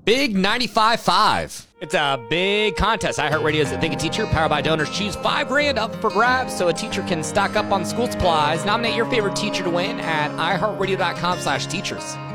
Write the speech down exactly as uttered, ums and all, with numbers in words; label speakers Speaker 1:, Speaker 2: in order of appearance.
Speaker 1: Big ninety-five five. It's a big contest. iHeartRadio's Think a Teacher, powered by donors. Choose five grand up for grabs so a teacher can stock up on school supplies. Nominate your favorite teacher to win at iHeartRadio.com slash teachers.